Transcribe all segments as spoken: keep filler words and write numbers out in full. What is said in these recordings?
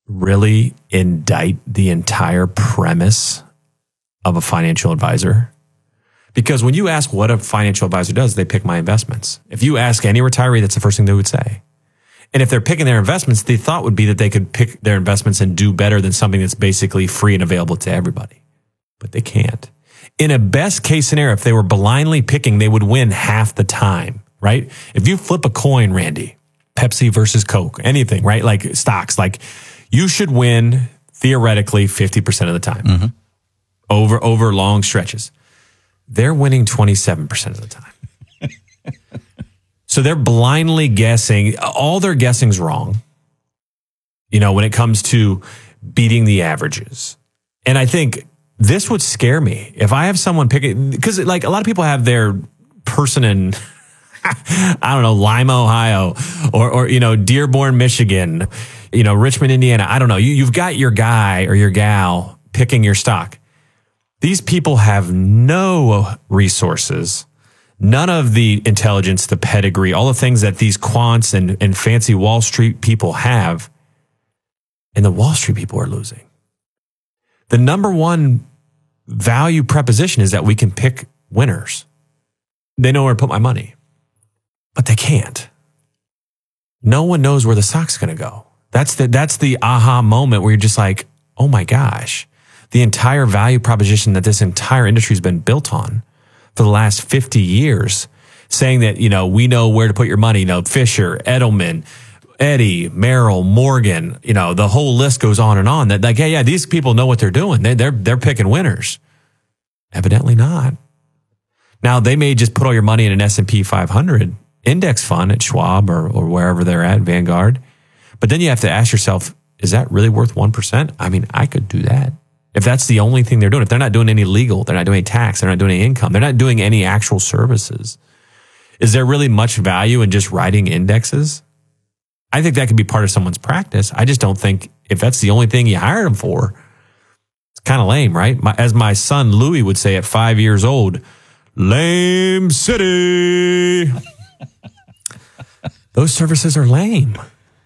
really indict the entire premise of a financial advisor? Because when you ask what a financial advisor does, they pick my investments. If you ask any retiree, that's the first thing they would say. And if they're picking their investments, the thought would be that they could pick their investments and do better than something that's basically free and available to everybody. But they can't. In a best case scenario, if they were blindly picking, they would win half the time, right? If you flip a coin, Randy, Pepsi versus Coke, anything, right? Like stocks, like you should win theoretically fifty percent of the time mm-hmm. over, over long stretches. They're winning twenty-seven percent of the time. So they're blindly guessing. All their guessing's wrong, you know, when it comes to beating the averages. And I think this would scare me if I have someone picking, because like a lot of people have their person in, I don't know, Lima, Ohio, or, or, you know, Dearborn, Michigan, you know, Richmond, Indiana. I don't know. You, you've got your guy or your gal picking your stock. These people have no resources, none of the intelligence, the pedigree, all the things that these quants and, and fancy Wall Street people have. And the Wall Street people are losing. The number one value proposition is that we can pick winners. They know where to put my money, but they can't. No one knows where the stock's going to go. That's the, that's the aha moment where you're just like, oh my gosh. The entire value proposition that this entire industry has been built on for the last fifty years, saying that, you know, we know where to put your money. You know, Fisher, Edelman, Eddie, Merrill, Morgan, you know, the whole list goes on and on. That like, yeah, yeah, these people know what they're doing. They, they're they're picking winners. Evidently not. Now, they may just put all your money in an S and P five hundred index fund at Schwab or, or wherever they're at, Vanguard. But then you have to ask yourself, is that really worth one percent? I mean, I could do that. If that's the only thing they're doing, if they're not doing any legal, they're not doing any tax, they're not doing any income, they're not doing any actual services, is there really much value in just writing indexes? I think that could be part of someone's practice. I just don't think if that's the only thing you hired them for, it's kind of lame, right? My, as my son Louis would say at five years old, lame city. Those services are lame.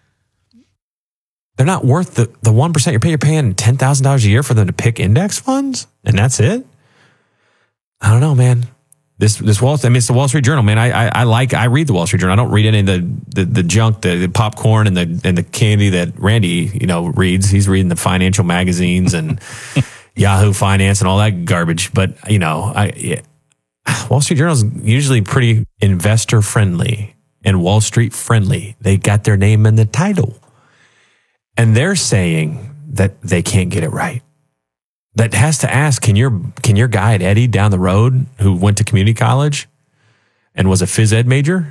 They're not worth the, the one percent you're paying. You're paying ten thousand dollars a year for them to pick index funds, and that's it? I don't know, man. This this Wall, I mean, it's the Wall Street Journal, man. I, I I like I read the Wall Street Journal. I don't read any of the the, the junk, the, the popcorn and the and the candy that Randy, you know, reads. He's reading the financial magazines and Yahoo Finance and all that garbage. But you know, I yeah. Wall Street Journal is usually pretty investor friendly and Wall Street friendly. They got their name in the title, and they're saying that they can't get it right. That has to ask, can your can your guy at Eddie down the road who went to community college and was a phys ed major,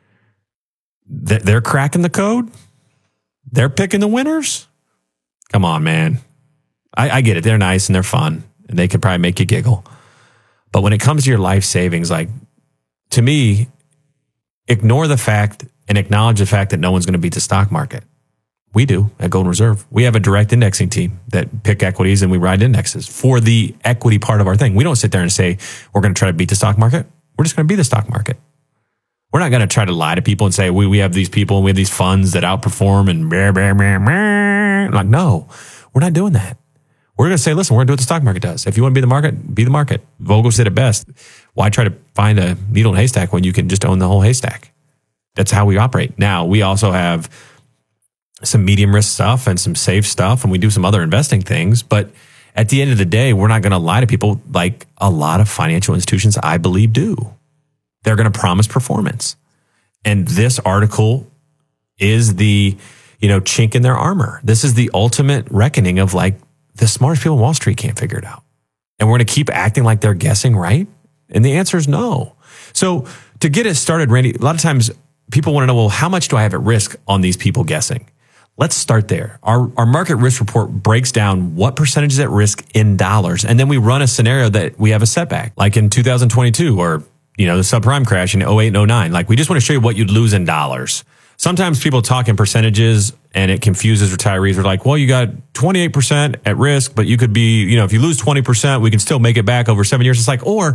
they're cracking the code? They're picking the winners? Come on, man. I, I get it. They're nice and they're fun and they could probably make you giggle. But when it comes to your life savings, like, to me, ignore the fact and acknowledge the fact that no one's going to beat the stock market. We do at Golden Reserve. We have a direct indexing team that pick equities and we ride indexes for the equity part of our thing. We don't sit there and say, we're going to try to beat the stock market. We're just going to be the stock market. We're not going to try to lie to people and say, we, we have these people and we have these funds that outperform and blah, blah, blah, blah. Like, no, we're not doing that. We're going to say, listen, we're going to do what the stock market does. If you want to be the market, be the market. Vogel said it best. Why try to find a needle in a haystack when you can just own the whole haystack? That's how we operate. Now, we also have some medium risk stuff and some safe stuff, and we do some other investing things. But at the end of the day, we're not going to lie to people like a lot of financial institutions, I believe, do. They're going to promise performance. And this article is the, you know, chink in their armor. This is the ultimate reckoning of like the smartest people on Wall Street can't figure it out. And we're going to keep acting like they're guessing right. And the answer is no. So to get it started, Randy, a lot of times people want to know, well, how much do I have at risk on these people guessing? Let's start there. Our our market risk report breaks down what percentage is at risk in dollars. And then we run a scenario that we have a setback, like in two thousand twenty-two or, you know, the subprime crash in oh eight and oh nine. Like, we just want to show you what you'd lose in dollars. Sometimes people talk in percentages and it confuses retirees. They're like, well, you got twenty-eight percent at risk, but you could be, you know, if you lose twenty percent, we can still make it back over seven years. It's like, or,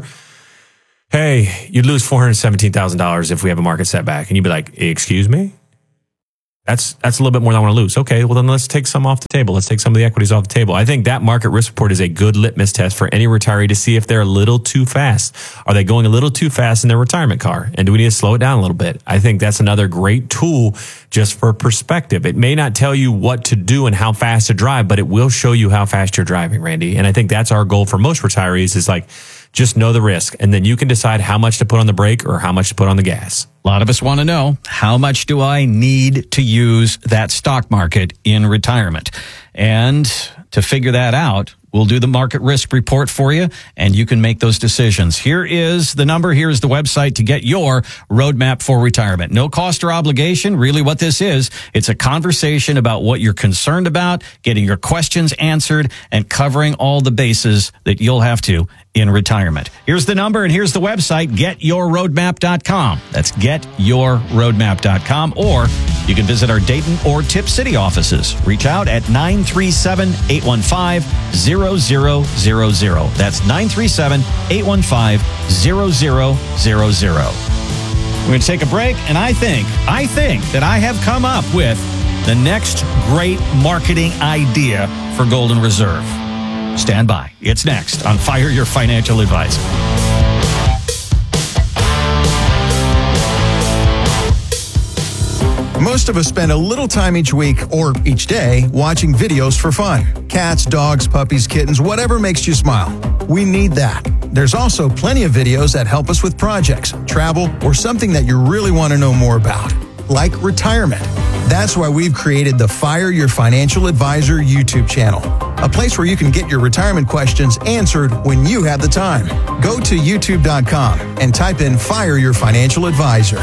hey, you'd lose four hundred seventeen thousand dollars if we have a market setback. And you'd be like, excuse me? That's that's a little bit more than I want to lose. Okay, well then let's take some off the table. Let's take some of the equities off the table. I think that market risk report is a good litmus test for any retiree to see if they're a little too fast. Are they going a little too fast in their retirement car? And do we need to slow it down a little bit? I think that's another great tool just for perspective. It may not tell you what to do and how fast to drive, but it will show you how fast you're driving, Randy. And I think that's our goal for most retirees is like, just know the risk, and then you can decide how much to put on the brake or how much to put on the gas. A lot of us want to know, how much do I need to use that stock market in retirement? And to figure that out, we'll do the market risk report for you, and you can make those decisions. Here is the number. Here's the website to get your roadmap for retirement. No cost or obligation. Really what this is, it's a conversation about what you're concerned about, getting your questions answered, and covering all the bases that you'll have to in retirement. Here's the number, and here's the website, get your roadmap dot com. That's get your roadmap dot com, or you can visit our Dayton or Tip City offices. Reach out at nine three seven, eight one five, zero zero zero zero. That's nine three seven, eight one five, zero zero zero zero. We're going to take a break, and I think, I think that I have come up with the next great marketing idea for Golden Reserve. Stand by. It's next on Fire Your Financial Advisor. Most of us spend a little time each week or each day watching videos for fun. Cats, dogs, puppies, kittens, whatever makes you smile. We need that. There's also plenty of videos that help us with projects, travel, or something that you really want to know more about, like retirement. That's why we've created the Fire Your Financial Advisor YouTube channel, a place where you can get your retirement questions answered when you have the time. Go to youtube dot com and type in Fire Your Financial Advisor.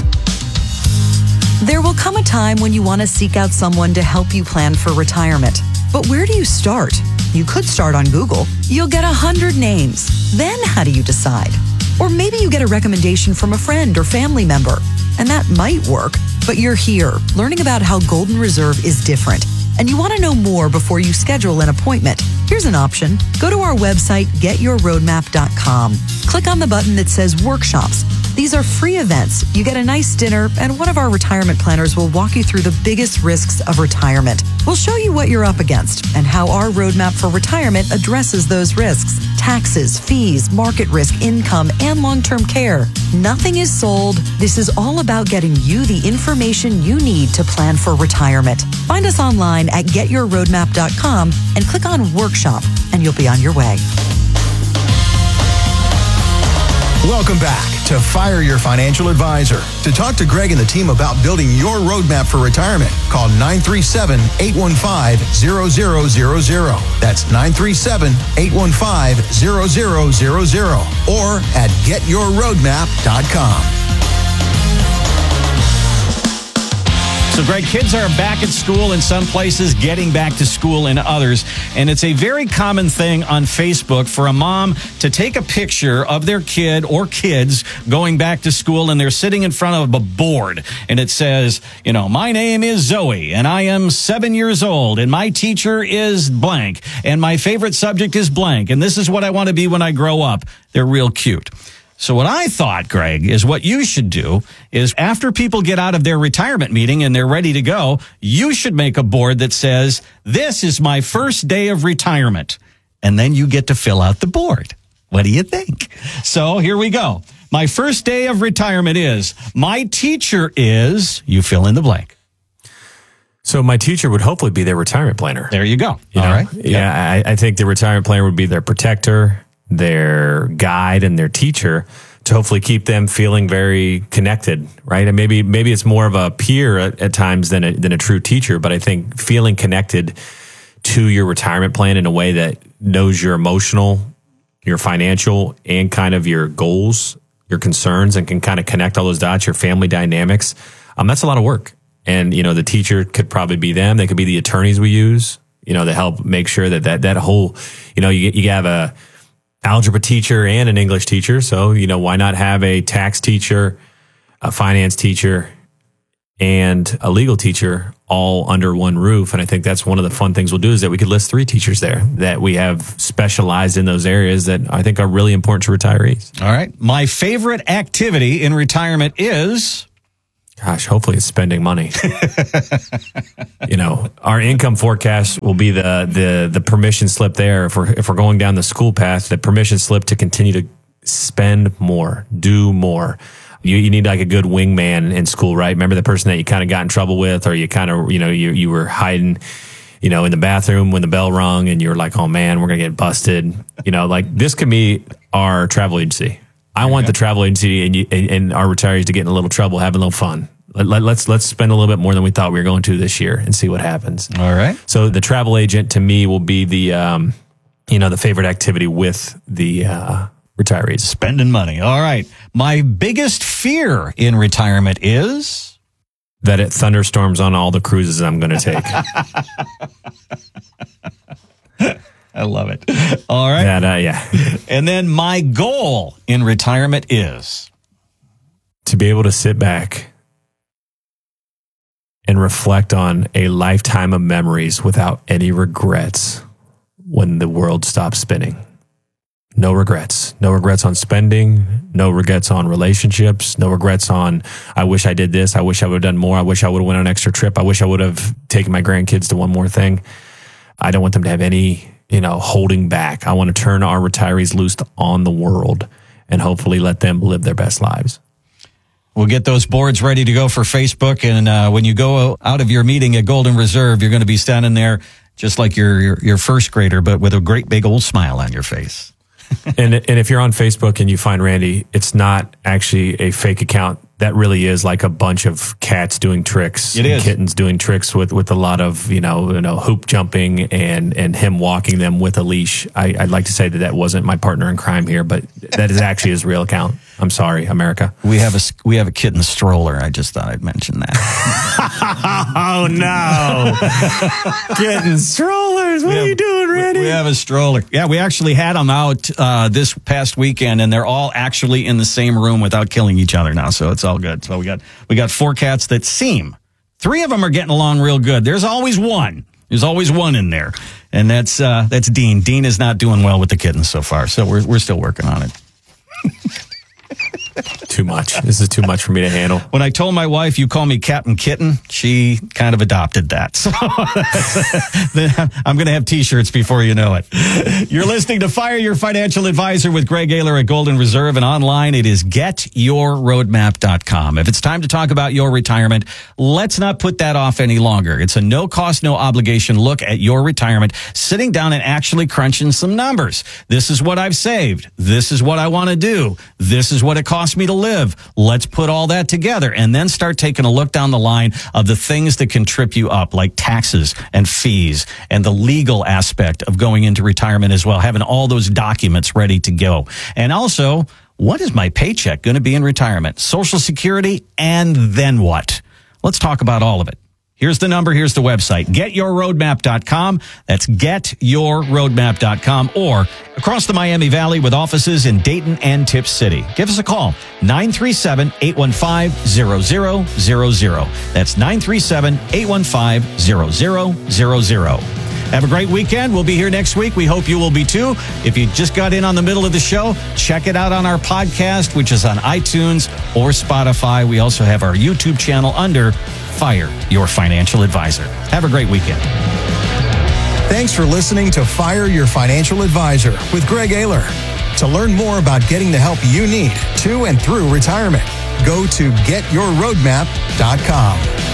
There will come a time when you want to seek out someone to help you plan for retirement. But where do you start? You could start on Google. You'll get a hundred names. Then how do you decide? Or maybe you get a recommendation from a friend or family member, and that might work. But you're here, learning about how Golden Reserve is different, and you want to know more before you schedule an appointment. Here's an option. Go to our website, get your roadmap dot com. Click on the button that says Workshops. These are free events. You get a nice dinner, and one of our retirement planners will walk you through the biggest risks of retirement. We'll show you what you're up against and how our roadmap for retirement addresses those risks. Taxes, fees, market risk, income, and long-term care. Nothing is sold. This is all about getting you the information you need to plan for retirement. Find us online at get your roadmap dot com and click on Workshop, and you'll be on your way. Welcome back to Fire Your Financial Advisor. To talk to Greg and the team about building your roadmap for retirement, call nine three seven, eight one five, zero zero zero zero. That's nine three seven, eight one five, zero zero zero zero or at get your roadmap dot com. So, Greg, kids are back at school in some places, getting back to school in others. And it's a very common thing on Facebook for a mom to take a picture of their kid or kids going back to school, and they're sitting in front of a board. And it says, you know, my name is Zoe, and I am seven years old, and my teacher is blank, and my favorite subject is blank, and this is what I want to be when I grow up. They're real cute. So what I thought, Greg, is what you should do is after people get out of their retirement meeting and they're ready to go, you should make a board that says, this is my first day of retirement. And then you get to fill out the board. What do you think? So here we go. My first day of retirement is, my teacher is, you fill in the blank. So my teacher would hopefully be their retirement planner. There you go. You All know? right. Yeah, yep. I, I think the retirement planner would be their protector, their guide, and their teacher to hopefully keep them feeling very connected, right? And maybe maybe it's more of a peer at, at times than a, than a true teacher, but I think feeling connected to your retirement plan in a way that knows your emotional, your financial, and kind of your goals, your concerns, and can kind of connect all those dots, your family dynamics, um, that's a lot of work. And, you know, the teacher could probably be them. They could be the attorneys we use, you know, to help make sure that that, that whole, you know, you, you have a algebra teacher and an English teacher. So, you know, why not have a tax teacher, a finance teacher, and a legal teacher all under one roof? And I think that's one of the fun things we'll do is that we could list three teachers there that we have specialized in those areas that I think are really important to retirees. All right. My favorite activity in retirement is... Gosh, hopefully it's spending money. You know, our income forecast will be the the the permission slip there. If we're if we're going down the school path, the permission slip to continue to spend more, do more. You you need like a good wingman in school, right? Remember the person that you kind of got in trouble with, or you kind of, you know, you you were hiding, you know, in the bathroom when the bell rung and you were like, oh man, we're going to get busted. You know, like this could be our travel agency. I want the travel agency and, you, and, and our retirees to get in a little trouble, have a little fun. Let, let, let's let's spend a little bit more than we thought we were going to this year and see what happens. All right. So the travel agent to me will be the, um, you know, the favorite activity with the uh, retirees. Spending money. All right. My biggest fear in retirement is that it thunderstorms on all the cruises I'm going to take. I love it. All right. That, uh, yeah. And then my goal in retirement is to be able to sit back and reflect on a lifetime of memories without any regrets when the world stops spinning. No regrets. No regrets on spending. No regrets on relationships. No regrets on, I wish I did this. I wish I would have done more. I wish I would have went on an extra trip. I wish I would have taken my grandkids to one more thing. I don't want them to have any, you know, holding back. I want to turn our retirees loose on the world and hopefully let them live their best lives. We'll get those boards ready to go for Facebook. And uh, when you go out of your meeting at Golden Reserve, you're going to be standing there just like your, your, your first grader, but with a great big old smile on your face. and and if you're on Facebook and you find Randy, it's not actually a fake account. That really is like a bunch of cats doing tricks, it and is. kittens doing tricks with, with a lot of, you know, you know, hoop jumping and, and him walking them with a leash. I, I'd like to say that that wasn't my partner in crime here, but that is actually his real account. I'm sorry, America. We have a we have a kitten stroller. I just thought I'd mention that. Oh no, kitten strollers! What We are have- you doing, Randy? We have a stroller. Yeah, we actually had them out uh, this past weekend, and they're all actually in the same room without killing each other now. So it's all good. So we got we got four cats that seem three of them are getting along real good. There's always one. There's always one in there, and that's uh, that's Dean. Dean is not doing well with the kittens so far, so we're we're still working on it. Too much. This is too much for me to handle. When I told my wife, you call me Captain Kitten, she kind of adopted that. So I'm going to have T-shirts before you know it. You're listening to Fire Your Financial Advisor with Greg Ayler at Golden Reserve, and online it is get your roadmap dot com. If it's time to talk about your retirement, let's not put that off any longer. It's a no-cost, no-obligation look at your retirement, sitting down and actually crunching some numbers. This is what I've saved. This is what I want to do. This is what it costs me to live. Let's put all that together and then start taking a look down the line of the things that can trip you up, like taxes and fees and the legal aspect of going into retirement as well, having all those documents ready to go. And also, what is my paycheck going to be in retirement? Social Security, and then what? Let's talk about all of it. Here's the number. Here's the website. get your roadmap dot com. That's get your roadmap dot com, or across the Miami Valley with offices in Dayton and Tip City. Give us a call. nine three seven, eight one five, zero zero zero zero. That's nine three seven, eight one five, zero zero zero zero. Have a great weekend. We'll be here next week. We hope you will be too. If you just got in on the middle of the show, check it out on our podcast, which is on iTunes or Spotify. We also have our YouTube channel under Fire Your Financial Advisor. Have a great weekend. Thanks for listening to Fire Your Financial Advisor with Greg Ayler. To learn more about getting the help you need to and through retirement, go to get your roadmap dot com.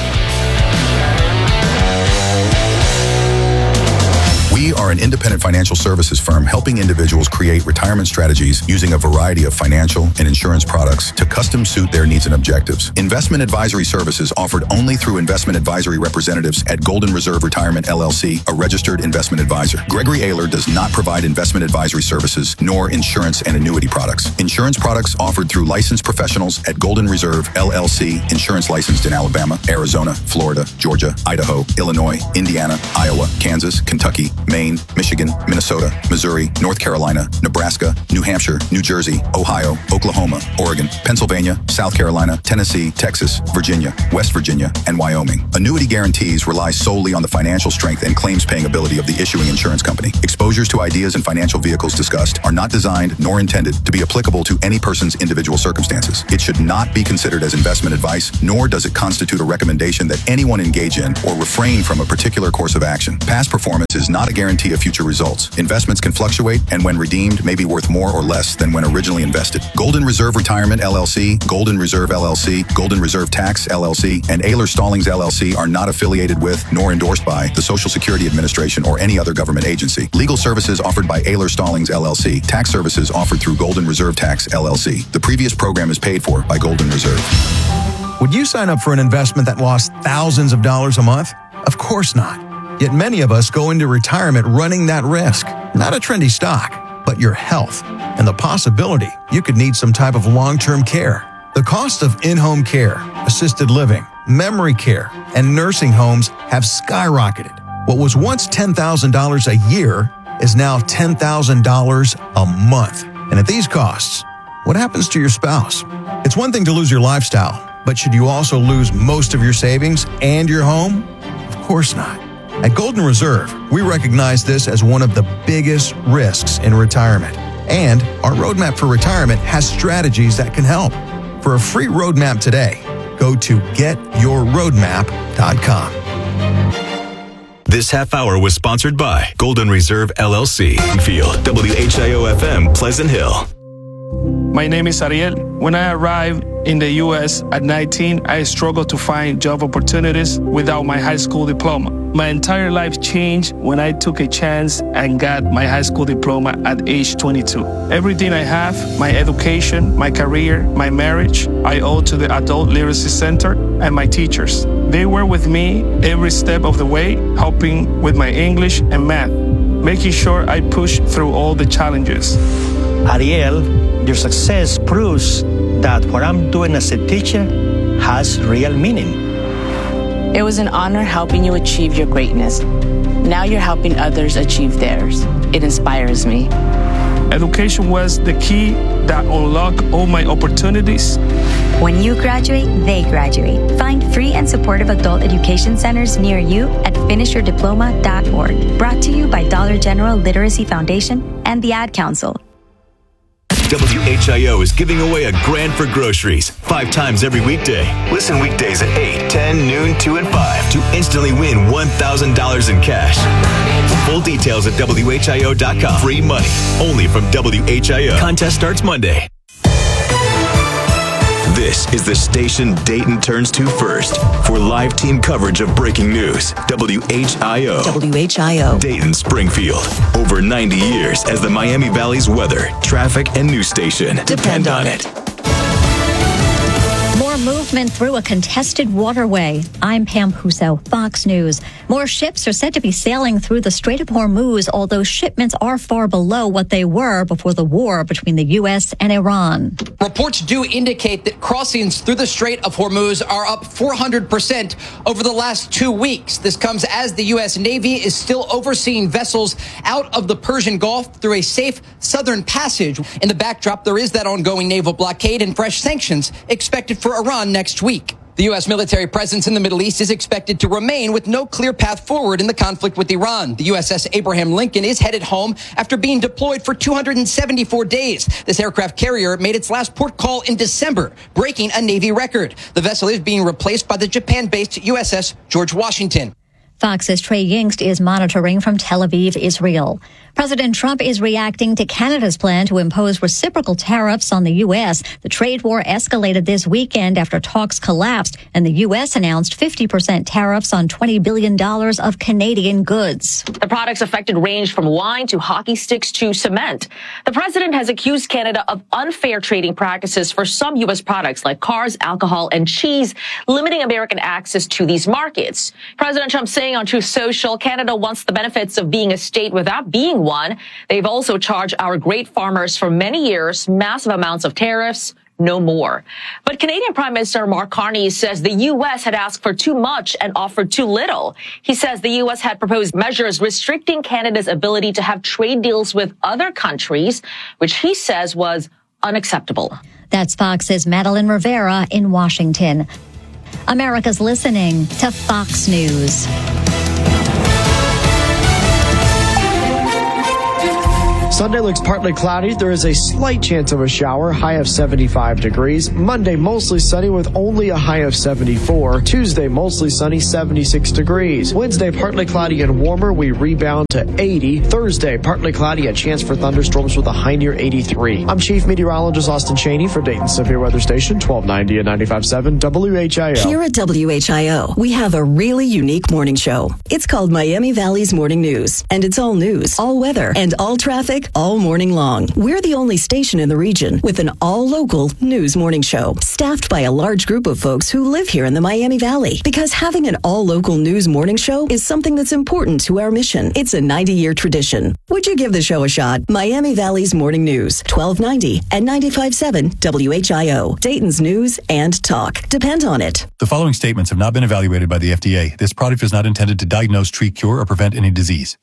We are an independent financial services firm helping individuals create retirement strategies using a variety of financial and insurance products to custom suit their needs and objectives. Investment advisory services offered only through investment advisory representatives at Golden Reserve Retirement L L C, a registered investment advisor. Gregory Ayler does not provide investment advisory services nor insurance and annuity products. Insurance products offered through licensed professionals at Golden Reserve L L C, insurance licensed in Alabama, Arizona, Florida, Georgia, Idaho, Illinois, Indiana, Iowa, Kansas, Kentucky, Maine, Maine, Michigan, Minnesota, Missouri, North Carolina, Nebraska, New Hampshire, New Jersey, Ohio, Oklahoma, Oregon, Pennsylvania, South Carolina, Tennessee, Texas, Virginia, West Virginia, and Wyoming. Annuity guarantees rely solely on the financial strength and claims-paying ability of the issuing insurance company. Exposures to ideas and financial vehicles discussed are not designed nor intended to be applicable to any person's individual circumstances. It should not be considered as investment advice, nor does it constitute a recommendation that anyone engage in or refrain from a particular course of action. Past performance is not a guarantee of future results. Investments can fluctuate and when redeemed may be worth more or less than when originally invested. Golden Reserve Retirement L L C, Golden Reserve L L C, Golden Reserve Tax L L C, and Ayler Stallings L L C are not affiliated with nor endorsed by the Social Security Administration or any other government agency. Legal services offered by Ayler Stallings L L C. Tax services offered through Golden Reserve Tax L L C. The previous program is paid for by Golden Reserve. Would you sign up for an investment that lost thousands of dollars a month? Of course not. Yet many of us go into retirement running that risk. Not a trendy stock, but your health and the possibility you could need some type of long-term care. The cost of in-home care, assisted living, memory care, and nursing homes have skyrocketed. What was once ten thousand dollars a year is now ten thousand dollars a month. And at these costs, what happens to your spouse? It's one thing to lose your lifestyle, but should you also lose most of your savings and your home? Of course not. At Golden Reserve, we recognize this as one of the biggest risks in retirement. And our Roadmap for Retirement has strategies that can help. For a free roadmap today, go to get your roadmap dot com. This half hour was sponsored by Golden Reserve L L C, Field, W H I O F M, Pleasant Hill. My name is Ariel. When I arrived in the U S at nineteen, I struggled to find job opportunities without my high school diploma. My entire life changed when I took a chance and got my high school diploma at age twenty-two. Everything I have, my education, my career, my marriage, I owe to the Adult Literacy Center and my teachers. They were with me every step of the way, helping with my English and math, making sure I pushed through all the challenges. Ariel, your success proves that what I'm doing as a teacher has real meaning. It was an honor helping you achieve your greatness. Now you're helping others achieve theirs. It inspires me. Education was the key that unlocked all my opportunities. When you graduate, they graduate. Find free and supportive adult education centers near you at finish your diploma dot org. Brought to you by Dollar General Literacy Foundation and the Ad Council. W H I O is giving away a grand for groceries five times every weekday. Listen weekdays at eight, ten, noon, two, and five to instantly win one thousand dollars in cash. Full details at W H I O dot com. Free money only from W H I O. Contest starts Monday. This is the station Dayton turns to first for live team coverage of breaking news. W H I O. W H I O. Dayton, Springfield. Over ninety years as the Miami Valley's weather, traffic, and news station. Depend on it. More movement through a contested waterway. I'm Pam Huso, Fox News. More ships are said to be sailing through the Strait of Hormuz, although shipments are far below what they were before the war between the U S and Iran. Reports do indicate that crossings through the Strait of Hormuz are up four hundred percent over the last two weeks. This comes as the U S Navy is still overseeing vessels out of the Persian Gulf through a safe southern passage. In the backdrop, there is that ongoing naval blockade and fresh sanctions expected for Iran next week. The U S military presence in the Middle East is expected to remain with no clear path forward in the conflict with Iran. The U S S Abraham Lincoln is headed home after being deployed for two hundred seventy-four days. This aircraft carrier made its last port call in December, breaking a Navy record. The vessel is being replaced by the Japan-based U S S George Washington. Fox's Trey Yingst is monitoring from Tel Aviv, Israel. President Trump is reacting to Canada's plan to impose reciprocal tariffs on the U S. The trade war escalated this weekend after talks collapsed, and the U S announced fifty percent tariffs on twenty billion dollars of Canadian goods. The products affected range from wine to hockey sticks to cement. The president has accused Canada of unfair trading practices for some U S products like cars, alcohol, and cheese, limiting American access to these markets. President Trump saying on Truth Social, Canada wants the benefits of being a state without being one. They've also charged our great farmers for many years massive amounts of tariffs, no more. But Canadian Prime Minister Mark Carney says the U S had asked for too much and offered too little. He says the U S had proposed measures restricting Canada's ability to have trade deals with other countries, which he says was unacceptable. That's Fox's Madeline Rivera in Washington. America's listening to Fox News. Sunday looks partly cloudy. There is a slight chance of a shower, high of seventy-five degrees. Monday, mostly sunny with only a high of seventy-four. Tuesday, mostly sunny, seventy-six degrees. Wednesday, partly cloudy and warmer. We rebound to eighty. Thursday, partly cloudy, a chance for thunderstorms with a high near eighty-three. I'm Chief Meteorologist Austin Cheney for Dayton Severe Weather Station, twelve ninety and ninety-five point seven W H I O. Here at W H I O, we have a really unique morning show. It's called Miami Valley's Morning News, and it's all news, all weather, and all traffic all morning long. We're the only station in the region with an all-local news morning show, staffed by a large group of folks who live here in the Miami Valley. Because having an all-local news morning show is something that's important to our mission. It's a ninety-year tradition. Would you give the show a shot? Miami Valley's Morning News, twelve ninety and ninety-five point seven W H I O. Dayton's news and talk. Depend on it. The following statements have not been evaluated by the F D A. This product is not intended to diagnose, treat, cure, or prevent any disease.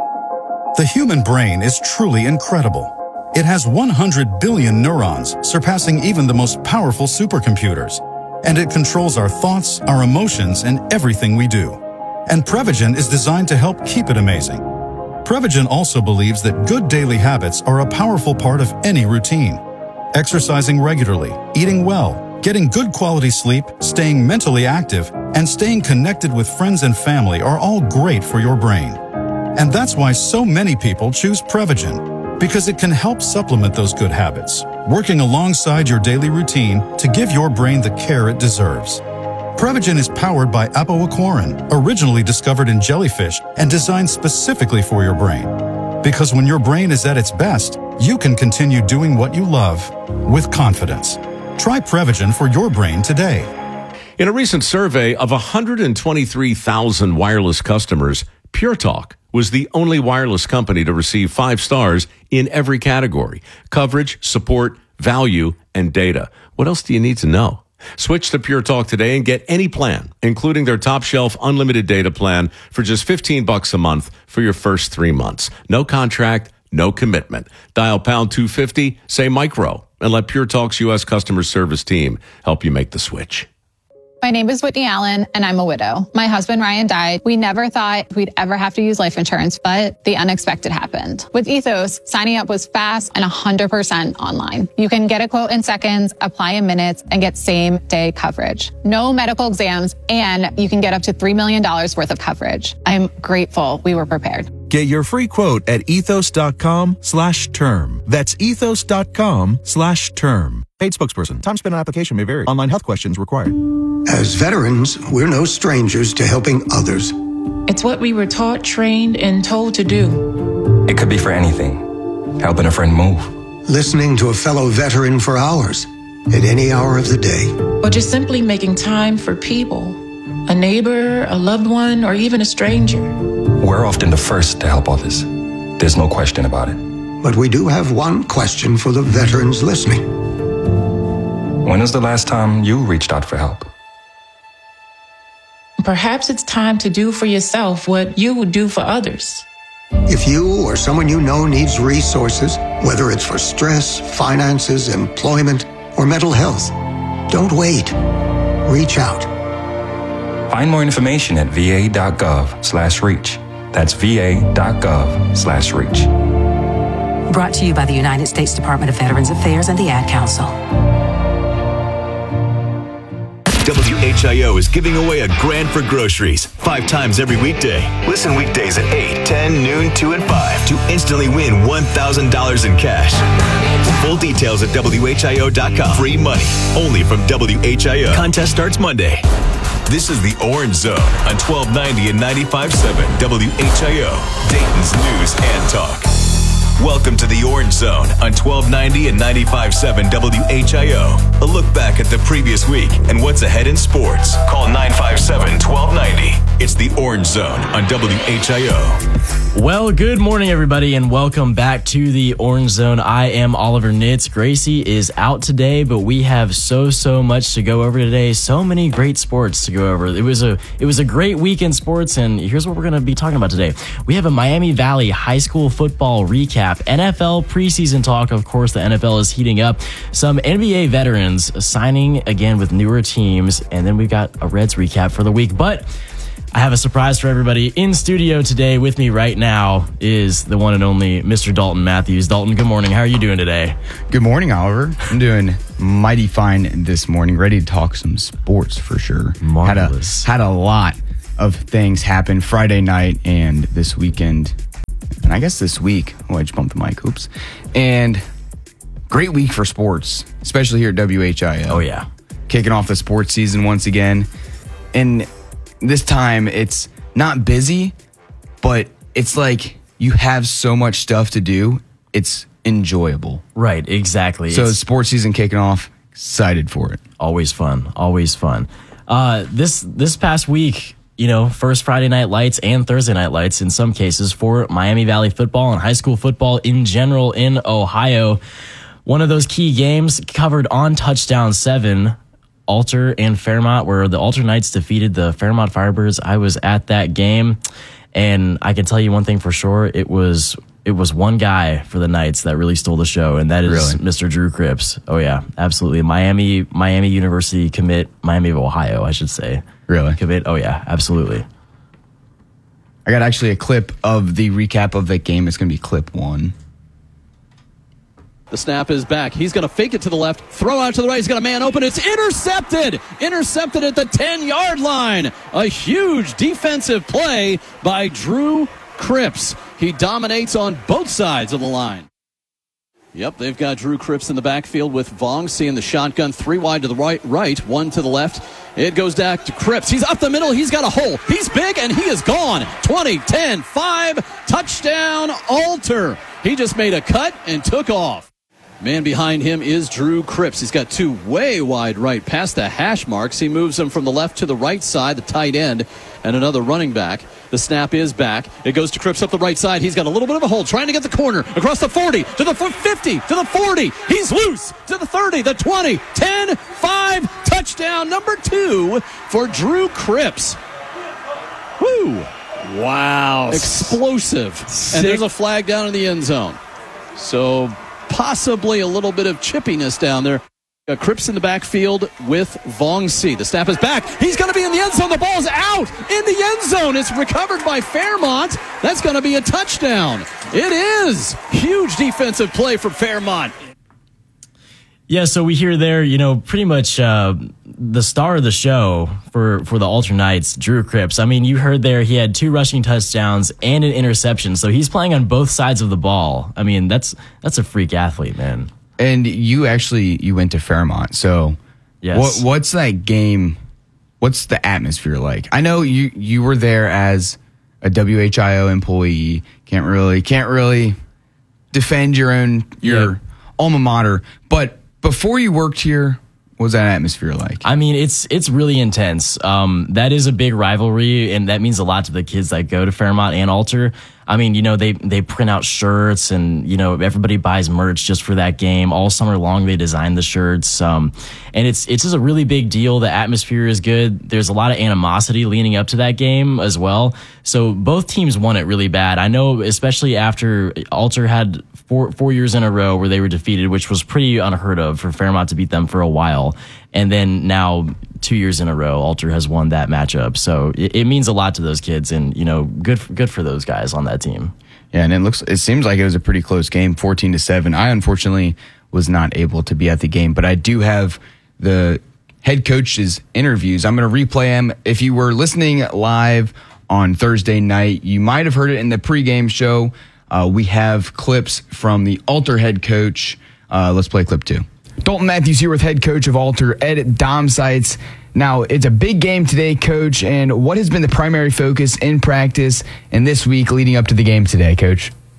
The human brain is truly incredible. It has one hundred billion neurons, surpassing even the most powerful supercomputers. And it controls our thoughts, our emotions, and everything we do. And Prevagen is designed to help keep it amazing. Prevagen also believes that good daily habits are a powerful part of any routine. Exercising regularly, eating well, getting good quality sleep, staying mentally active, and staying connected with friends and family are all great for your brain. And that's why so many people choose Prevagen, because it can help supplement those good habits, working alongside your daily routine to give your brain the care it deserves. Prevagen is powered by apoaquarin, originally discovered in jellyfish and designed specifically for your brain. Because when your brain is at its best, you can continue doing what you love with confidence. Try Prevagen for your brain today. In a recent survey of one hundred twenty-three thousand wireless customers, Pure Talk was the only wireless company to receive five stars in every category: coverage, support, value, and data. What else do you need to know? Switch to Pure Talk today and get any plan, including their top shelf unlimited data plan for just fifteen bucks a month for your first three months. No contract, no commitment. Dial pound two fifty, say micro, and let Pure Talk's U S customer service team help you make the switch. My name is Whitney Allen, and I'm a widow. My husband, Ryan, died. We never thought we'd ever have to use life insurance, but the unexpected happened. With Ethos, signing up was fast and one hundred percent online. You can get a quote in seconds, apply in minutes, and get same-day coverage. No medical exams, and you can get up to three million dollars worth of coverage. I'm grateful we were prepared. Get your free quote at ethos.com slash term. That's ethos.com slash term. Paid spokesperson. Time spent on application may vary. Online health questions required. As veterans, we're no strangers to helping others. It's what we were taught, trained, and told to do. It could be for anything. Helping a friend move. Listening to a fellow veteran for hours, at any hour of the day. Or just simply making time for people. A neighbor, a loved one, or even a stranger. We're often the first to help others. There's no question about it. But we do have one question for the veterans listening. When was the last time you reached out for help? Perhaps it's time to do for yourself what you would do for others. If you or someone you know needs resources, whether it's for stress, finances, employment, or mental health, don't wait. Reach out. Find more information at va.gov slash reach. That's va.gov slash reach. Brought to you by the United States Department of Veterans Affairs and the Ad Council. W H I O is giving away a grand for groceries five times every weekday. Listen weekdays at eight, ten, noon, two, and five to instantly win one thousand dollars in cash. Full details at W H I O dot com. Free money only from W H I O. Contest starts Monday. This is the Orange Zone on twelve ninety and ninety-five point seven W H I O, Dayton's news and talk. Welcome to the Orange Zone on twelve ninety and ninety-five point seven W H I O. A look back at the previous week and what's ahead in sports. Call nine five seven, one two nine zero. It's the Orange Zone on W H I O. Well, good morning, everybody, and welcome back to the Orange Zone. I am Oliver Nitz. Gracie is out today, but we have so, so much to go over today. So many great sports to go over. It was a it was a great week in sports, and here's what we're going to be talking about today. We have a Miami Valley high school football recap, N F L preseason talk. Of course, the N F L is heating up. Some N B A veterans signing again with newer teams, and then we've got a Reds recap for the week. But I have a surprise for everybody. In studio today with me right now is the one and only Mister Dalton Matthews. Dalton, good morning. How are you doing today? Good morning, Oliver. I'm doing mighty fine this morning. Ready to talk some sports for sure. Marvelous. Had a, had a lot of things happen Friday night and this weekend. And I guess this week. Oh, I just bumped the mic. Oops. And great week for sports, especially here at W H I O. Oh, yeah. Kicking off the sports season once again. And this time it's not busy, but it's like you have so much stuff to do. It's enjoyable. Right, exactly. So it's sports season kicking off. Excited for it. Always fun. Always fun. Uh, this this past week, you know, first Friday night lights and Thursday night lights in some cases for Miami Valley football and high school football in general in Ohio. One of those key games covered on Touchdown seven. Alter and Fairmont, where the Alter Knights defeated the Fairmont Firebirds. I was at that game, and I can tell you one thing for sure. It was it was one guy for the Knights that really stole the show, and that is Really? Mister Drew Cripps. Oh, yeah, absolutely. Miami Miami University commit, Miami of Ohio, I should say. Really? Commit, oh, yeah, absolutely. I got actually a clip of the recap of that game. It's going to be clip one. The snap is back. He's going to fake it to the left, throw out to the right. He's got a man open. It's intercepted. Intercepted at the ten-yard line. A huge defensive play by Drew Cripps. He dominates on both sides of the line. Yep, they've got Drew Cripps in the backfield with Vong seeing the shotgun. Three wide to the right, right, one to the left. It goes back to Cripps. He's up the middle. He's got a hole. He's big, and he is gone. twenty, ten, five, touchdown, Alter. He just made a cut and took off. Man behind him is Drew Cripps. He's got two way wide right past the hash marks. He moves them from the left to the right side, the tight end, and another running back. The snap is back. It goes to Cripps up the right side. He's got a little bit of a hole, trying to get the corner across the forty, to the fifty, to the forty. He's loose to the thirty, the twenty, ten, five, touchdown number two for Drew Cripps. Woo! Wow. Explosive. Sick. And there's a flag down in the end zone. So possibly a little bit of chippiness down there. Got Cripps in the backfield with Vong C. The snap is back. He's going to be in the end zone. The ball's out in the end zone. It's recovered by Fairmont. That's going to be a touchdown. It is. Huge defensive play for Fairmont. Yeah, so we hear there, you know, pretty much uh, the star of the show for, for the Alter Knights, Drew Cripps. I mean, you heard there he had two rushing touchdowns and an interception, so he's playing on both sides of the ball. I mean, that's that's a freak athlete, man. And you actually, you went to Fairmont, so Yes. what, what's that game, what's the atmosphere like? I know you, you were there as a W H I O employee, can't really, can't really defend your own, your Yeah. alma mater, but before you worked here, what was that atmosphere like? I mean, it's it's really intense. Um, that is a big rivalry, and that means a lot to the kids that go to Fairmont and Alter. I mean, you know, they they print out shirts, and you know, everybody buys merch just for that game. All summer long, they design the shirts, um, and it's it's just a really big deal. The atmosphere is good. There's a lot of animosity leading up to that game as well. So both teams won it really bad. I know, especially after Alter had four four years in a row where they were defeated, which was pretty unheard of for Fairmont to beat them for a while. And then now two years in a row, Alter has won that matchup. So it, it means a lot to those kids, and you know, good for, good for those guys on that team. Yeah, and it looks, it seems like it was a pretty close game, fourteen to seven. I unfortunately was not able to be at the game, but I do have the head coach's interviews. I'm going to replay them. If you were listening live on Thursday night, you might have heard it in the pregame show. Uh, we have clips from the Alter head coach. Uh, let's play clip two. Dalton Matthews here with head coach of Alter, Ed Domsites. Now, it's a big game today, Coach, and what has been the primary focus in practice and this week leading up to the game today, Coach?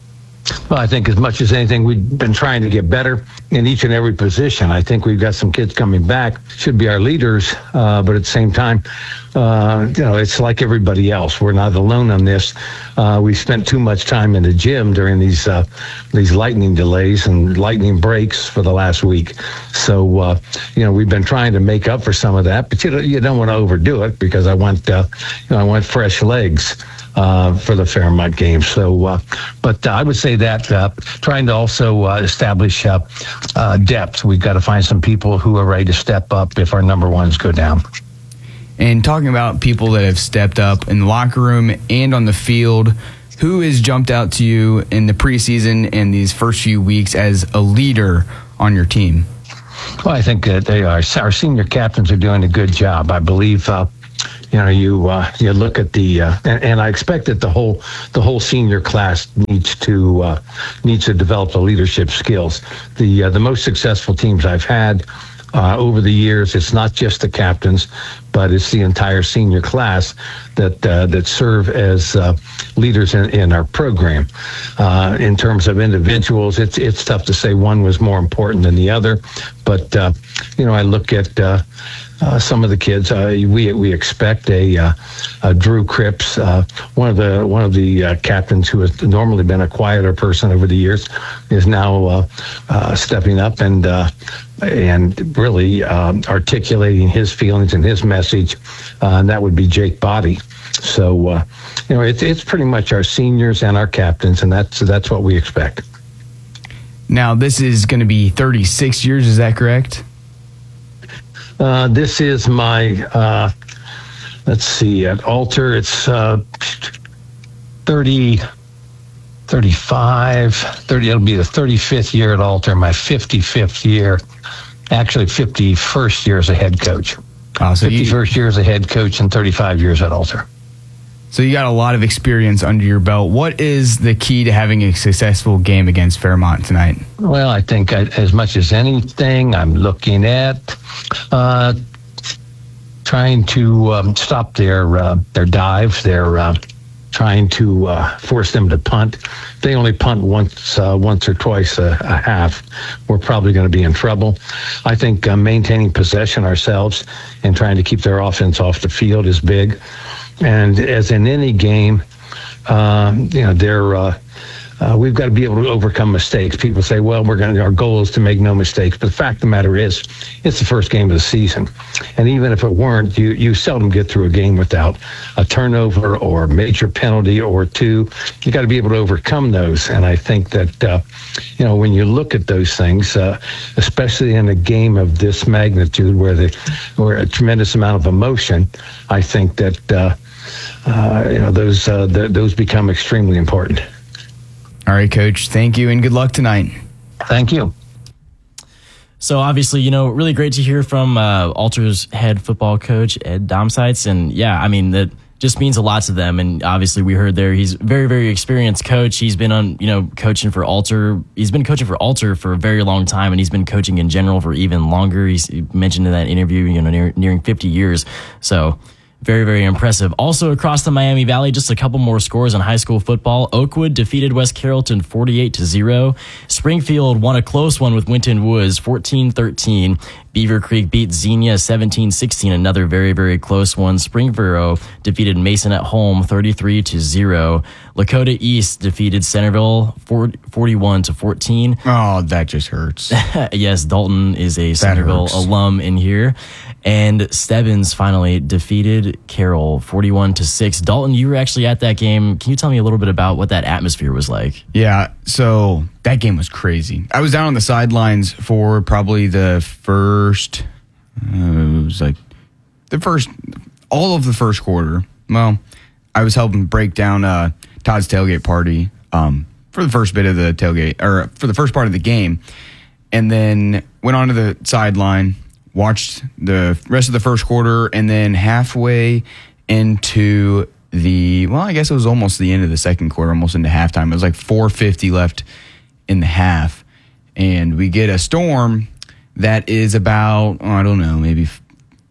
Well, I think as much as anything, we've been trying to get better in each and every position. I think we've got some kids coming back, should be our leaders, uh, but at the same time, uh, you know, it's like everybody else. We're not alone on this. Uh, we spent too much time in the gym during these uh, these lightning delays and lightning breaks for the last week. So, uh, you know, we've been trying to make up for some of that, but you don't, you don't want to overdo it because I want, uh, you know, I want fresh legs. Uh, for the Fairmont game. So, uh, but uh, I would say that uh, trying to also uh, establish uh, uh, depth. We've got to find some people who are ready to step up if our number ones go down. And talking about people that have stepped up in the locker room and on the field, who has jumped out to you in the preseason and these first few weeks as a leader on your team? Well, I think that they are. Our senior captains are doing a good job. I believe. Uh, You know, you uh, you look at the uh, and, and I expect that the whole the whole senior class needs to uh, needs to develop the leadership skills. The uh, the most successful teams I've had uh, over the years, it's not just the captains, but it's the entire senior class that uh, that serve as uh, leaders in, in our program. Uh, in terms of individuals, it's it's tough to say one was more important than the other, but uh, you know, I look at. Uh, Uh, some of the kids, uh, we we expect a, uh, a Drew Cripps, uh, one of the one of the uh, captains who has normally been a quieter person over the years, is now uh, uh, stepping up and uh, and really um, articulating his feelings and his message. Uh, and that would be Jake Body. So uh, you know, it's it's pretty much our seniors and our captains, and that's that's what we expect. Now, this is going to be thirty-six years. Is that correct? Uh, this is my, uh, let's see, at Alter, it's uh, thirty, thirty-five, thirty, it'll be the thirty-fifth year at Alter, my fifty-fifth year, actually fifty-first year as a head coach. Oh, so fifty-first you, year as a head coach and thirty-five years at Alter. So you got a lot of experience under your belt. What is the key to having a successful game against Fairmont tonight? Well, I think I, as much as anything, I'm looking at uh, trying to um, stop their uh, their dives. They're uh, trying to uh, force them to punt. If they only punt once, uh, once or twice a, a half, we're probably going to be in trouble. I think uh, maintaining possession ourselves and trying to keep their offense off the field is big. And as in any game, um, you know, they're, uh, uh, we've got to be able to overcome mistakes. People say, well, we're going to, our goal is to make no mistakes. But the fact of the matter is, it's the first game of the season. And even if it weren't, you, you seldom get through a game without a turnover or a major penalty or two. You got to be able to overcome those. And I think that, uh, you know, when you look at those things, uh, especially in a game of this magnitude where the, where a tremendous amount of emotion, I think that, uh, uh, you know, those, uh, th- those become extremely important. All right, Coach. Thank you and good luck tonight. Thank you. So obviously, you know, really great to hear from uh, Alter's head football coach, Ed Domsites. And yeah, I mean, that just means a lot to them. And obviously we heard there, he's a very, very experienced coach. He's been on, you know, coaching for Alter. He's been coaching for Alter for a very long time, and he's been coaching in general for even longer. He's he mentioned in that interview, you know, near, nearing fifty years. So very, very impressive. Also across the Miami Valley, just a couple more scores in high school football. Oakwood defeated West Carrollton forty-eight to zero. Springfield won a close one with Winton Woods fourteen thirteen. Beaver Creek beat Xenia seventeen sixteen, another very, very close one. Springboro defeated Mason at home thirty-three to zero. Lakota East defeated Centerville forty-one to fourteen. Oh, that just hurts. Yes, Dalton is a Centerville alum in here. And Stebbins finally defeated Carroll forty-one to six. Dalton, you were actually at that game. Can you tell me a little bit about what that atmosphere was like? Yeah, so that game was crazy. I was down on the sidelines for probably the first, uh, it was like the first, all of the first quarter. Well, I was helping break down uh, Todd's tailgate party um, for the first bit of the tailgate, or for the first part of the game. And then went onto the sideline, watched the rest of the first quarter, and then halfway into the, well, I guess it was almost the end of the second quarter, almost into halftime. It was like four fifty left in the half. And we get a storm that is about, oh, I don't know, maybe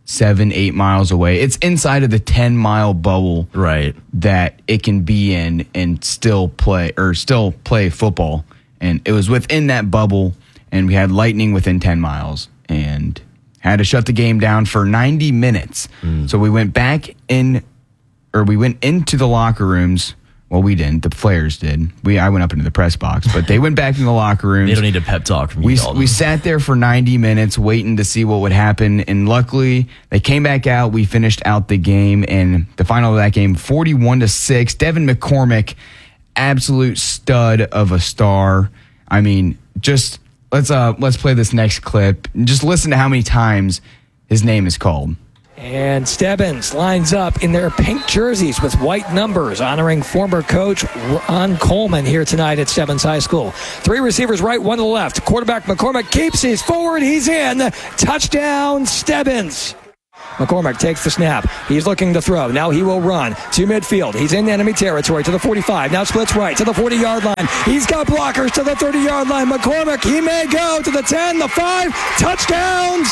seven, eight miles away. It's inside of the ten mile bubble, right? That it can be in and still play or still play football. And it was within that bubble, and we had lightning within ten miles, and had to shut the game down for ninety minutes. Mm. So we went back in, or we went into the locker rooms. Well, we didn't. The players did. We I went up into the press box, but they went back in the locker rooms. They don't need a pep talk from you, we, Dalton. we sat there for ninety minutes waiting to see what would happen, and luckily they came back out. We finished out the game, and the final of that game, forty-one to six. Devin McCormick, absolute stud of a star. I mean, just let's uh let's play this next clip and just listen to how many times his name is called. And Stebbins lines up in their pink jerseys with white numbers, honoring former coach Ron Coleman here tonight at Stebbins High School. Three receivers right, one to the left. Quarterback McCormick keeps, he's forward, he's in. Touchdown, Stebbins. McCormick takes the snap. He's looking to throw. Now he will run to midfield. He's in enemy territory to the forty-five. Now splits right to the forty-yard line. He's got blockers to the thirty-yard line. McCormick, he may go to the ten, the five. Touchdown,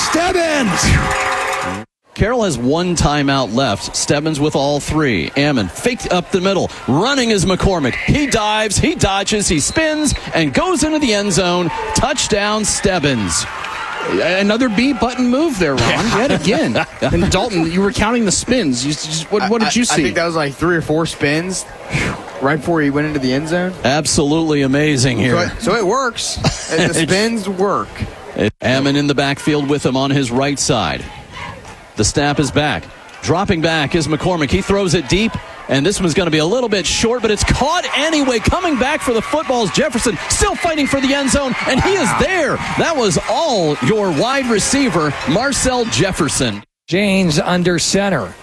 Stebbins. Carroll has one timeout left. Stebbins with all three. Ammon faked up the middle. Running is McCormick. He dives, he dodges, he spins, and goes into the end zone. Touchdown, Stebbins. Another B button move there, Ron. Yet again. And Dalton, you were counting the spins. You just, what, what did you see? I think that was like three or four spins right before he went into the end zone. Absolutely amazing here. So, so it works. The spins work. Ammon in the backfield with him on his right side. The snap is back. Dropping back is McCormick. He throws it deep, and this one's going to be a little bit short, but it's caught anyway. Coming back for the football is Jefferson, still fighting for the end zone, and he is there. That was all your wide receiver, Marcel Jefferson. James under center.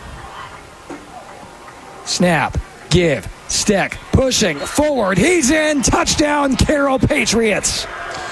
Snap, give, stick, pushing, forward. He's in. Touchdown, Carroll Patriots.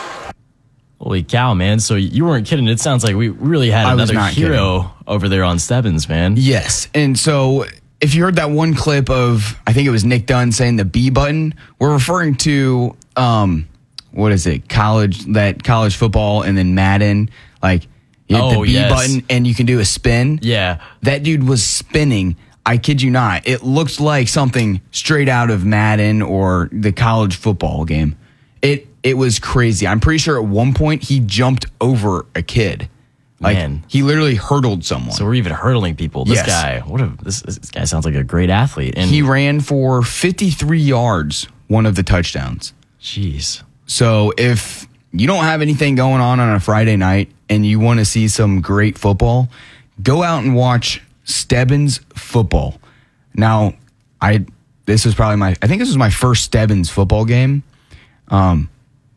Holy cow, man. So you weren't kidding. It sounds like we really had I was another not hero kidding. over there on Stebbins, man. Yes. And so if you heard that one clip of, I think it was Nick Dunn saying the B button, we're referring to, um, what is it, college, that college football and then Madden, like you hit Oh, the B yes. button and you can do a spin. Yeah. That dude was spinning. I kid you not. It looked like something straight out of Madden or the college football game. It it was crazy. I'm pretty sure at one point he jumped over a kid. Like Man. he literally hurdled someone. So we're even hurdling people. This Yes. guy, what a this, this guy sounds like a great athlete. And He ran for fifty-three yards, one of the touchdowns. Jeez. So if you don't have anything going on on a Friday night and you want to see some great football, go out and watch Stebbins football. Now, I this was probably my I think this was my first Stebbins football game. Um,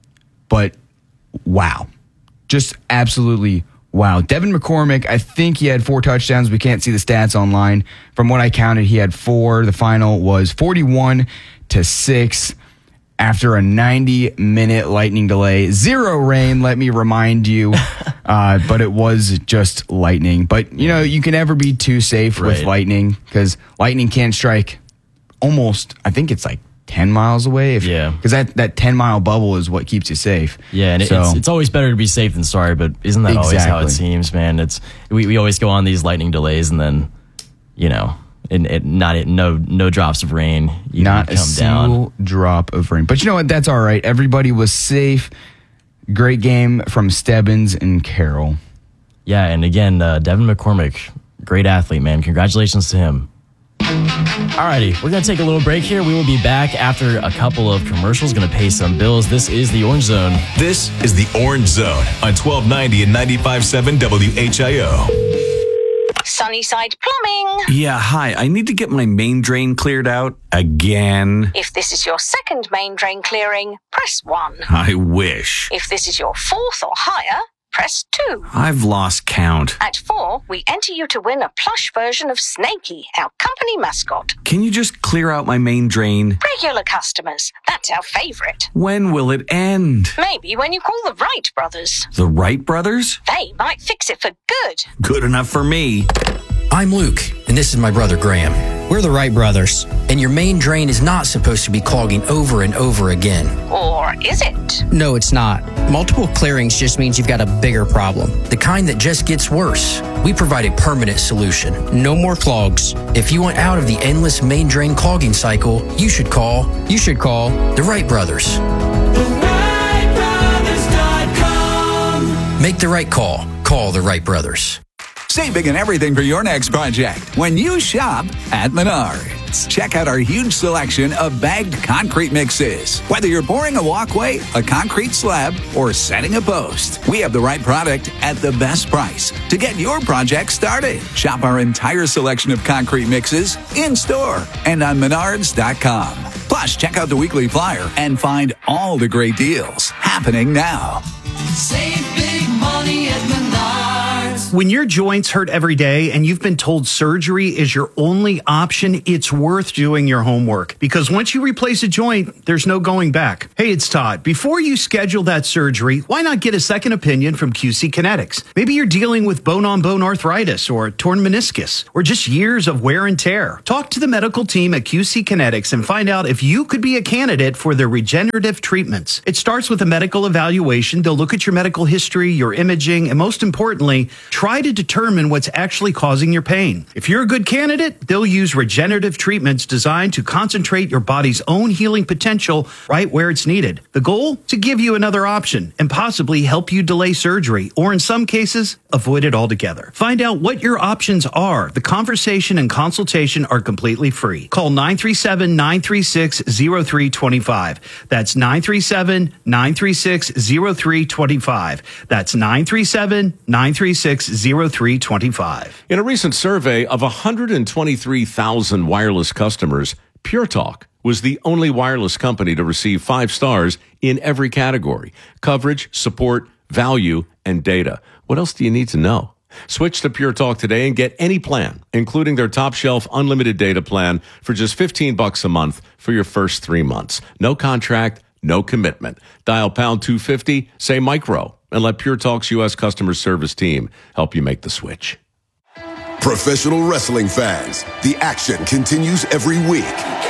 but wow, just absolutely wow. Devin McCormick, I think he had four touchdowns. We can't see the stats online. From what I counted, he had four. The final was forty-one to six after a ninety minute lightning delay. Zero rain, let me remind you. uh, but it was just lightning. But, you know, you can never be too safe with Right. lightning because lightning can strike almost, I think it's like ten miles away. If, Yeah. Because that, that ten mile bubble is what keeps you safe. Yeah, and it- So- it's, it's always better to be safe than sorry, but isn't that always how it Exactly. seems, man? It's we, we always go on these lightning delays and then, you know, it, it, not it, no no drops of rain. You Not come a single down. drop of rain. But you know what? That's all right. Everybody was safe. Great game from Stebbins and Carroll. Yeah, and again, uh, Devin McCormick, great athlete, man. Congratulations to him. Alrighty, we're going to take a little break here. We will be back after a couple of commercials, going to pay some bills. This is the Orange Zone. This is the Orange Zone on twelve ninety and ninety-five point seven W H I O. Sunnyside Plumbing. Yeah, hi. I need to get my main drain cleared out again. If this is your second main drain clearing, press one. I wish. If this is your fourth or higher, press two. I've lost count. At four, we enter you to win a plush version of Snakey, our company mascot. Can you just clear out my main drain? Regular customers, that's our favorite. When will it end? Maybe when you call the Wright brothers. The Wright brothers? They might fix it for good. Good enough for me. I'm Luke, and this is my brother Graham. We're the Wright brothers, and your main drain is not supposed to be clogging over and over again. Or is it? No, it's not. Multiple clearings just means you've got a bigger problem, the kind that just gets worse. We provide a permanent solution. No more clogs. If you want out of the endless main drain clogging cycle, you should call, you should call the Wright Brothers. the wright brothers dot com. Make the right call. Call the Wright Brothers. Save big on everything for your next project when you shop at Menards. Check out our huge selection of bagged concrete mixes. Whether you're pouring a walkway, a concrete slab, or setting a post, we have the right product at the best price to get your project started. Shop our entire selection of concrete mixes in store and on menards dot com. Plus, check out the weekly flyer and find all the great deals happening now. Save big money at Menards. When your joints hurt every day and you've been told surgery is your only option, it's worth doing your homework, because once you replace a joint, there's no going back. Hey, it's Todd. Before you schedule that surgery, why not get a second opinion from Q C Kinetics? Maybe you're dealing with bone-on-bone arthritis or torn meniscus or just years of wear and tear. Talk to the medical team at Q C Kinetics and find out if you could be a candidate for their regenerative treatments. It starts with a medical evaluation. They'll look at your medical history, your imaging, and most importantly, try to determine what's actually causing your pain. If you're a good candidate, they'll use regenerative treatments designed to concentrate your body's own healing potential right where it's needed. The goal? To give you another option and possibly help you delay surgery, or in some cases, avoid it altogether. Find out what your options are. The conversation and consultation are completely free. Call nine three seven, nine three six, zero three two five. That's nine three seven, nine three six, zero three two five. That's nine three seven, nine three six, zero three two five. In a recent survey of one hundred twenty-three thousand wireless customers, Pure Talk was the only wireless company to receive five stars in every category: coverage, support, value, and data. What else do you need to know? Switch to Pure Talk today and get any plan, including their top shelf unlimited data plan, for just fifteen bucks a month for your first three months. No contract, no commitment. Dial pound two fifty, say micro, and let Pure Talk's U S customer service team help you make the switch. Professional wrestling fans, the action continues every week.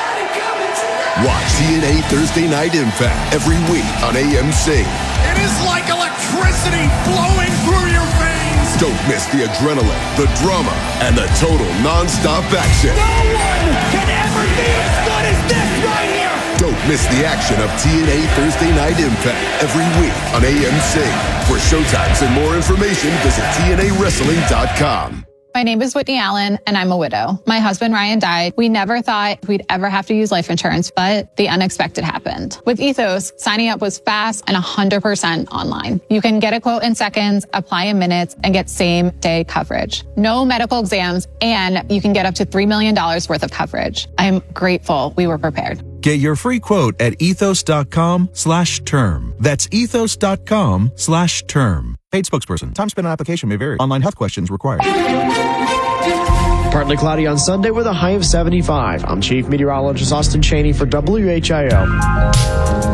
Watch T N A Thursday Night Impact every week on A M C. It is like electricity flowing through your veins. Don't miss the adrenaline, the drama, and the total non-stop action. No one can ever be as good as this right here. Don't miss the action of T N A Thursday Night Impact every week on A M C. For showtimes and more information, visit T N A wrestling dot com. My name is Whitney Allen, and I'm a widow. My husband, Ryan, died. We never thought we'd ever have to use life insurance, but the unexpected happened. With Ethos, signing up was fast and one hundred percent online. You can get a quote in seconds, apply in minutes, and get same-day coverage. No medical exams, and you can get up to three million dollars worth of coverage. I'm grateful we were prepared. Get your free quote at ethos dot com slash term. That's ethos dot com slash term. Paid spokesperson. Time spent on application may vary. Online health questions required. Partly cloudy on Sunday with a high of seventy-five. I'm Chief Meteorologist Austin Cheney for W H I O.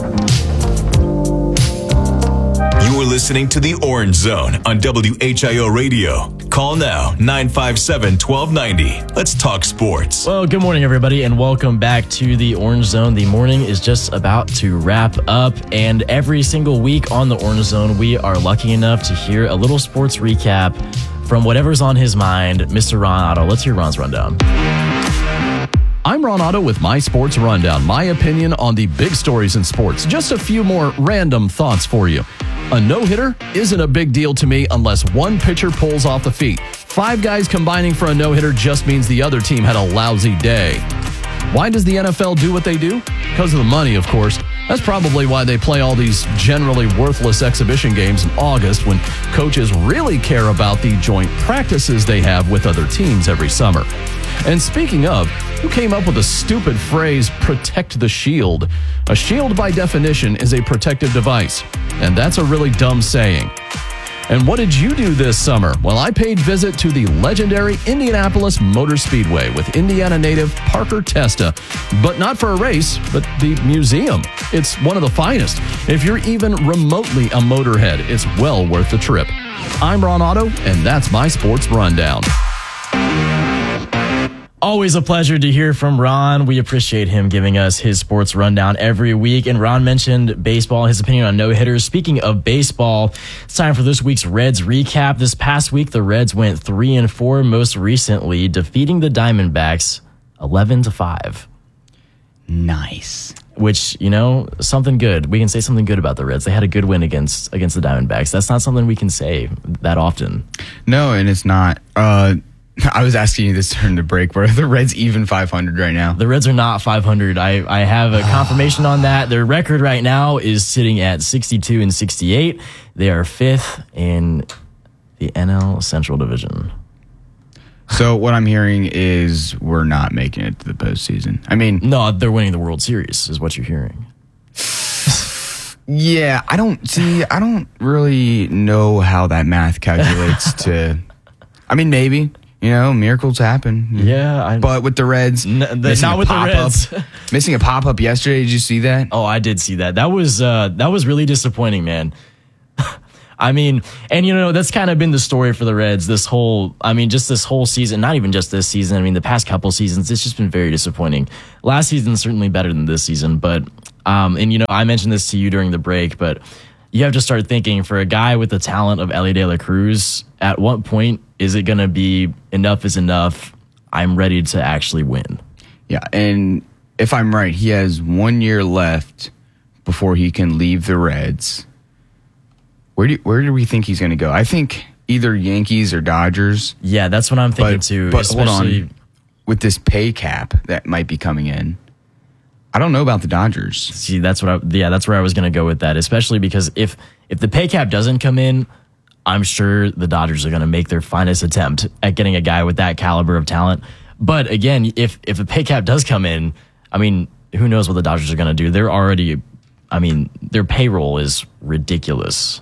You're listening to The Orange Zone on W H I O Radio. Call now, nine five seven, one two nine zero. Let's talk sports. Well, good morning, everybody, and welcome back to the Orange Zone. The morning is just about to wrap up, and every single week on the Orange Zone, we are lucky enough to hear a little sports recap from whatever's on his mind. Mister Ron Otto, let's hear Ron's rundown. I'm Ron Otto with my Sports Rundown, my opinion on the big stories in sports. Just a few more random thoughts for you. A no-hitter isn't a big deal to me unless one pitcher pulls off the feet. Five guys combining for a no-hitter just means the other team had a lousy day. Why does the N F L do what they do? Because of the money, of course. That's probably why they play all these generally worthless exhibition games in August, when coaches really care about the joint practices they have with other teams every summer. And speaking of, who came up with the stupid phrase, protect the shield? A shield, by definition, is a protective device, and that's a really dumb saying. And what did you do this summer? Well, I paid visit to the legendary Indianapolis Motor Speedway with Indiana native Parker Testa, but not for a race, but the museum. It's one of the finest. If you're even remotely a motorhead, it's well worth the trip. I'm Ron Otto, and that's my Sports Rundown. Always a pleasure to hear from Ron. We appreciate him giving us his sports rundown every week. And Ron mentioned baseball, his opinion on no-hitters. Speaking of baseball, it's time for this week's Reds recap. This past week, the Reds went three and four, most recently defeating the Diamondbacks eleven to five. Nice. Which, you know, something good. We can say something good about the Reds. They had a good win against against the Diamondbacks. That's not something we can say that often. No, and it's not. Uh, I was asking you this during the break, but are the Reds even five hundred right now? The Reds are not five hundred. I, I have a confirmation on that. Their record right now is sitting at sixty-two and sixty-eight. They are fifth in the N L Central Division. So what I'm hearing is we're not making it to the postseason. I mean, no, they're winning the World Series is what you're hearing. Yeah, I don't see. I don't really know how that math calculates to. I mean, maybe you know, miracles happen. Yeah, I, but with the Reds, n- the, not with the Reds. Missing a pop up yesterday. Did you see that? Oh, I did see that. That was uh, that was really disappointing, man. I mean, and you know, that's kind of been the story for the Reds this whole, I mean, just this whole season, not even just this season. I mean, the past couple seasons, it's just been very disappointing. Last season, certainly better than this season, but, um, and you know, I mentioned this to you during the break, but you have to start thinking for a guy with the talent of Elly De La Cruz, at what point is it going to be enough is enough? I'm ready to actually win. Yeah. And if I'm right, he has one year left before he can leave the Reds. Where do where do we think he's going to go? I think either Yankees or Dodgers. Yeah, that's what I'm thinking but, too. But especially hold on, with this pay cap that might be coming in, I don't know about the Dodgers. See, that's what I yeah, that's where I was going to go with that. Especially because if if the pay cap doesn't come in, I'm sure the Dodgers are going to make their finest attempt at getting a guy with that caliber of talent. But again, if if the pay cap does come in, I mean, who knows what the Dodgers are going to do? They're already, I mean, their payroll is ridiculous.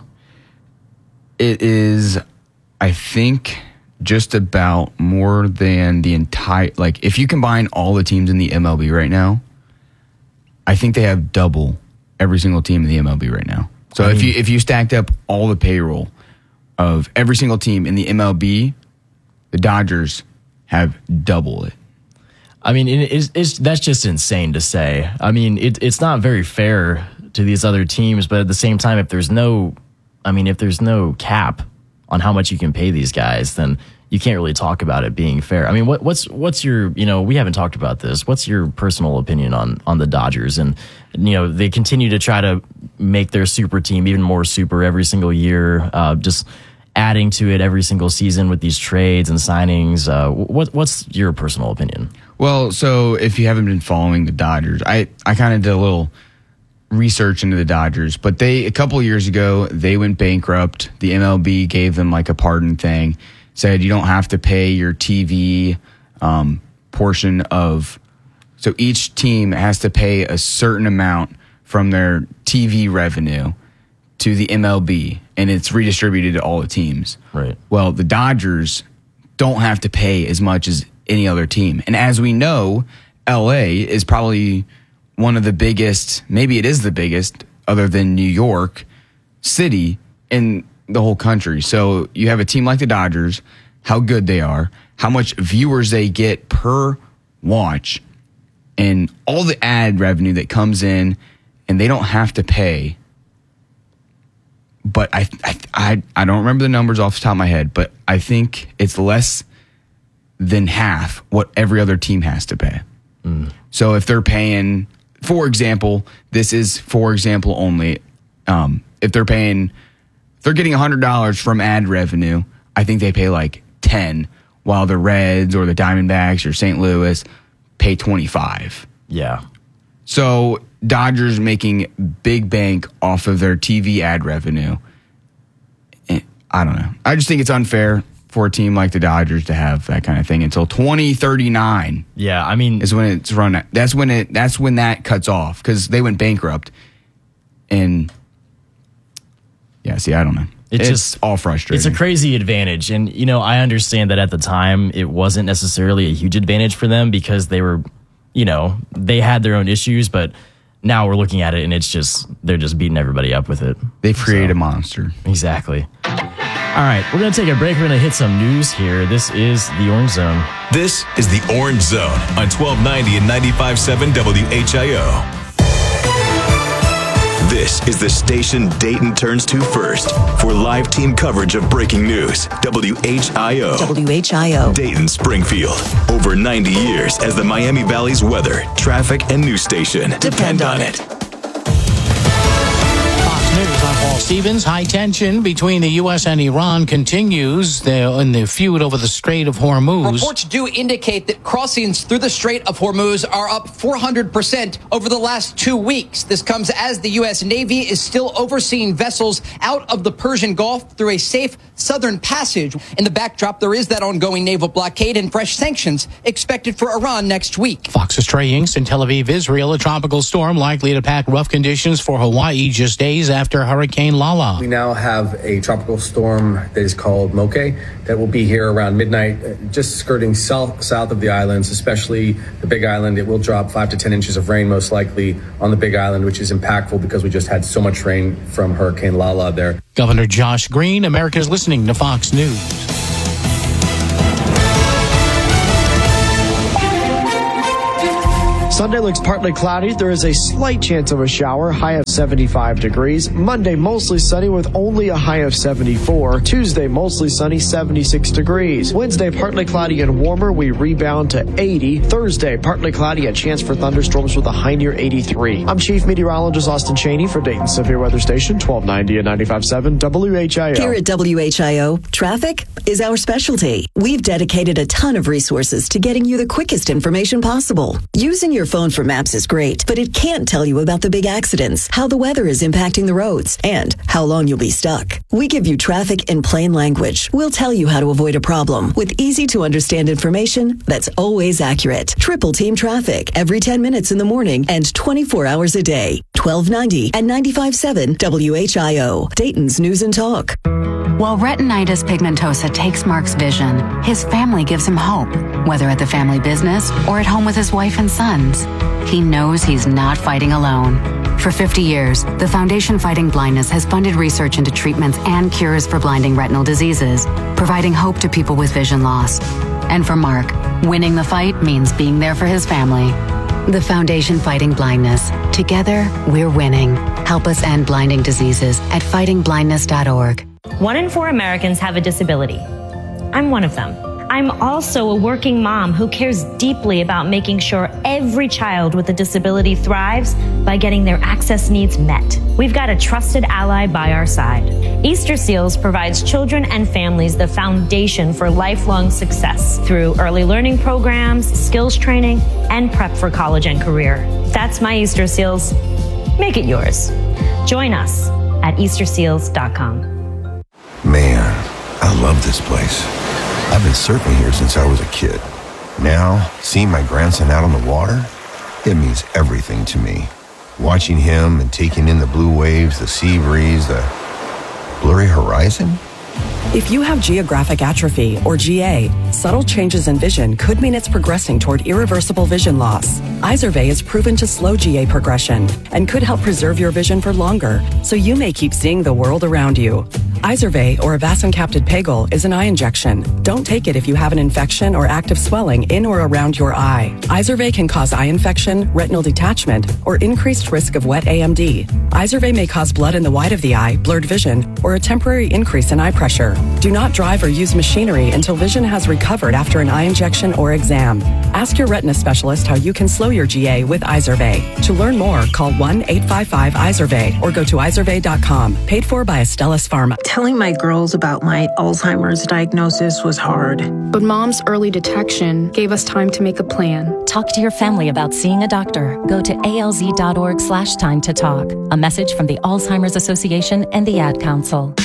It is, I think, just about more than the entire, like, if you combine all the teams in the M L B right now, I think they have double every single team in the M L B right now. So I mean, if you if you stacked up all the payroll of every single team in the M L B, the Dodgers have double it. I mean, it, it's, it's that's just insane to say. I mean, it, it's not very fair to these other teams, but at the same time, if there's no I mean, if there's no cap on how much you can pay these guys, then you can't really talk about it being fair. I mean, what, what's what's your, you know, we haven't talked about this. What's your personal opinion on on the Dodgers? And, you know, they continue to try to make their super team even more super every single year, uh, just adding to it every single season with these trades and signings. Uh, what what's your personal opinion? Well, so if you haven't been following the Dodgers, I, I kind of did a little research into the Dodgers, but they a couple of years ago they went bankrupt. The M L B gave them like a pardon thing, said you don't have to pay your T V um, portion of. So each team has to pay a certain amount from their T V revenue to the M L B, and it's redistributed to all the teams. Right. Well, the Dodgers don't have to pay as much as any other team, and as we know, L A is probably one of the biggest, maybe it is the biggest, other than New York City in the whole country. So you have a team like the Dodgers, how good they are, how much viewers they get per watch, and all the ad revenue that comes in, and they don't have to pay. But I, I, I, I don't remember the numbers off the top of my head, but I think it's less than half what every other team has to pay. Mm. So if they're paying, for example, this is for example only, um, if they're paying, if they're getting one hundred dollars from ad revenue, I think they pay like ten, while the Reds or the Diamondbacks or Saint Louis pay twenty-five. Yeah. So Dodgers making big bank off of their T V ad revenue. I don't know. I just think it's unfair for a team like the Dodgers to have that kind of thing until twenty thirty-nine. Yeah, I mean, is when it's run. That's when it. That's when that cuts off because they went bankrupt. And yeah, see, I don't know. It's, it's just all frustrating. It's a crazy advantage, and you know, I understand that at the time it wasn't necessarily a huge advantage for them because they were, you know, they had their own issues, but now we're looking at it and it's just they're just beating everybody up with it. They've created so, a monster. Exactly. All right, we're going to take a break. We're going to hit some news here. This is the Orange Zone. This is the Orange Zone on twelve ninety and ninety-five point seven W H I O. This is the station Dayton turns to first for live team coverage of breaking news. W H I O. W H I O. Dayton, Springfield. Over ninety years as the Miami Valley's weather, traffic, and news station. Depend on it. News. I'm Paul Stevens. High tension between the U S and Iran continues there in the feud over the Strait of Hormuz. Reports do indicate that crossings through the Strait of Hormuz are up four hundred percent over the last two weeks. This comes as the U S Navy is still overseeing vessels out of the Persian Gulf through a safe southern passage. In the backdrop, there is that ongoing naval blockade and fresh sanctions expected for Iran next week. Fox's Trey Inks in Tel Aviv, Israel. A tropical storm likely to pack rough conditions for Hawaii just days after Hurricane Lala. We now have a tropical storm that is called Moke that will be here around midnight, just skirting south, south of the islands, especially the Big Island. It will drop five to ten inches of rain, most likely on the Big Island, which is impactful because we just had so much rain from Hurricane Lala there. Governor Josh Green, America's listening to Fox News. Sunday looks partly cloudy. There is a slight chance of a shower, high of seventy-five degrees. Monday, mostly sunny with only a high of seventy-four. Tuesday, mostly sunny, seventy-six degrees. Wednesday, partly cloudy and warmer. We rebound to eighty. Thursday, partly cloudy, a chance for thunderstorms with a high near eighty-three. I'm Chief Meteorologist Austin Cheney for Dayton Severe Weather Station, twelve ninety and ninety-five point seven W H I O. Here at W H I O, traffic is our specialty. We've dedicated a ton of resources to getting you the quickest information possible. Using your phone for maps is great, but it can't tell you about the big accidents, how the weather is impacting the roads, and how long you'll be stuck. We give you traffic in plain language. We'll tell you how to avoid a problem with easy to understand information that's always accurate. Triple Team Traffic every ten minutes in the morning and twenty-four hours a day. twelve ninety and ninety-five point seven W H I O, Dayton's News and Talk. While retinitis pigmentosa takes Mark's vision, his family gives him hope, whether at the family business or at home with his wife and sons. He knows he's not fighting alone. For fifty years, the Foundation Fighting Blindness has funded research into treatments and cures for blinding retinal diseases, providing hope to people with vision loss. And for Mark, winning the fight means being there for his family. The Foundation Fighting Blindness. Together, we're winning. Help us end blinding diseases at fighting blindness dot org. One in four Americans have a disability. I'm one of them. I'm also a working mom who cares deeply about making sure every child with a disability thrives by getting their access needs met. We've got a trusted ally by our side. Easter Seals provides children and families the foundation for lifelong success through early learning programs, skills training, and prep for college and career. That's my Easter Seals. Make it yours. Join us at easter seals dot com. Man, I love this place. I've been surfing here since I was a kid. Now, seeing my grandson out on the water, it means everything to me. Watching him and taking in the blue waves, the sea breeze, the blurry horizon. If you have geographic atrophy, or G A, subtle changes in vision could mean it's progressing toward irreversible vision loss. Izervay is proven to slow G A progression and could help preserve your vision for longer, so you may keep seeing the world around you. Izervay, or avacincaptad pegol, is an eye injection. Don't take it if you have an infection or active swelling in or around your eye. Izervay can cause eye infection, retinal detachment, or increased risk of wet A M D. Izervay may cause blood in the white of the eye, blurred vision, or a temporary increase in eye pressure. Do not drive or use machinery until vision has recovered after an eye injection or exam. Ask your retina specialist how you can slow your G A with Izervay. To learn more, call one eight five five Izervay or go to izervay dot com. Paid for by Astellas Pharma. Telling my girls about my Alzheimer's diagnosis was hard. But Mom's early detection gave us time to make a plan. Talk to your family about seeing a doctor. Go to alz.org slash time to talk. A message from the Alzheimer's Association and the Ad Council.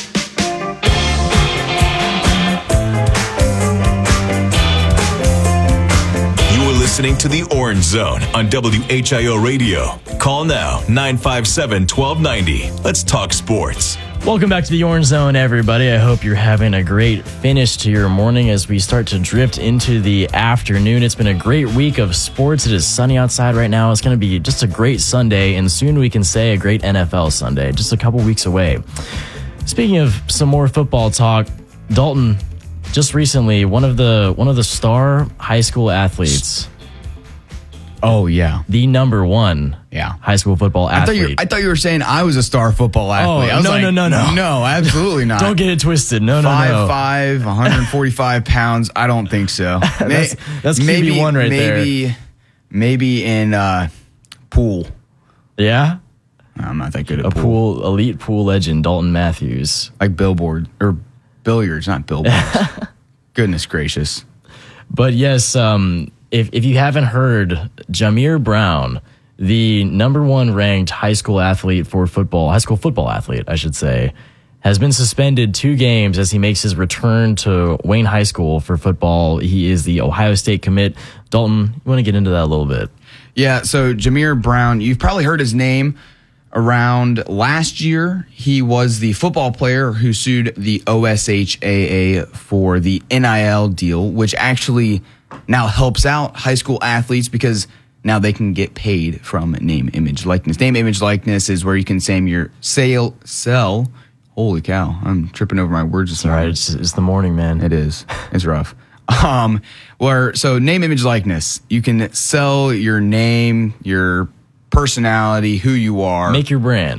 Listening to the Orange Zone on W H I O Radio. Call now, nine five seven, one two nine zero. Let's talk sports. Welcome back to the Orange Zone, everybody. I hope you're having a great finish to your morning as we start to drift into the afternoon. It's been a great week of sports. It is sunny outside right now. It's going to be just a great Sunday, and soon we can say a great N F L Sunday, just a couple weeks away. Speaking of some more football talk, Dalton, just recently, one of the one of the star high school athletes. Oh, yeah. The number one yeah. high school football I thought, athlete. you, I thought you were saying I was a star football athlete. Oh, I was no, like, no, no, no. No, absolutely not. Don't get it twisted. No, no, five, no. five, one hundred forty-five pounds. I don't think so. that's that's Q B one right maybe, there. Maybe in uh, pool. Yeah? I'm not that good at a pool. pool. Elite pool legend, Dalton Matthews. Like billboard, or billiards, not billboards. Goodness gracious. But yes, um, if, if you haven't heard, Jameer Brown, the number one ranked high school athlete for football, high school football athlete, I should say, has been suspended two games as he makes his return to Wayne High School for football. He is the Ohio State commit. Dalton, you want to get into that a little bit? Yeah, so Jameer Brown, you've probably heard his name around last year. He was the football player who sued the O S H A A for the N I L deal, which actually now helps out high school athletes because now they can get paid from name, image, likeness. Name, image, likeness is where you can say your sale, sell. Holy cow, I'm tripping over my words. It's all right. It's, it's the morning, man. It is. It's rough. Um, where so name, image, likeness. You can sell your name, your personality, who you are. Make your brand.